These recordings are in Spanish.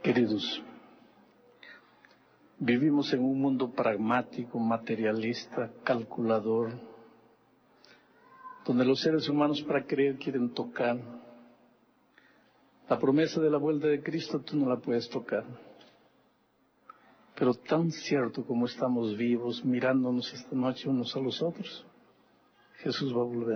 Queridos, vivimos en un mundo pragmático, materialista, calculador, donde los seres humanos para creer quieren tocar. La promesa de la vuelta de Cristo tú no la puedes tocar. Pero tan cierto como estamos vivos, mirándonos esta noche unos a los otros, Jesús va a volver.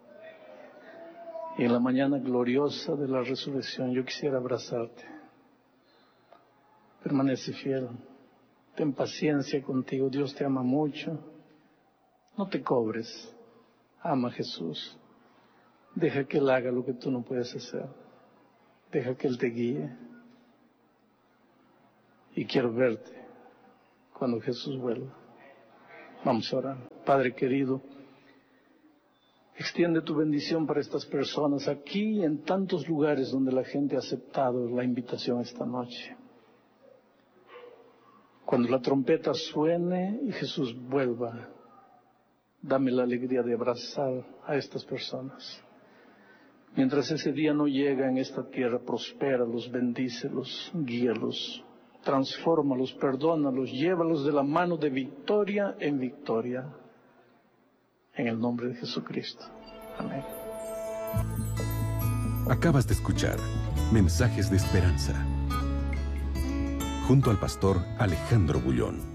Y en la mañana gloriosa de la resurrección yo quisiera abrazarte. Permanece fiel. Ten paciencia contigo. Dios te ama mucho. No te cobres. Ama a Jesús. Deja que Él haga lo que tú no puedes hacer. Deja que Él te guíe. Y quiero verte cuando Jesús vuelva. Vamos a orar. Padre querido, extiende tu bendición para estas personas aquí y en tantos lugares donde la gente ha aceptado la invitación esta noche. Cuando la trompeta suene y Jesús vuelva, dame la alegría de abrazar a estas personas. Mientras ese día no llega en esta tierra, prospéralos, bendícelos, guíalos, transfórmalos, perdónalos, llévalos de la mano de victoria en victoria. En el nombre de Jesucristo. Amén. Acabas de escuchar Mensajes de Esperanza, junto al pastor Alejandro Bullón.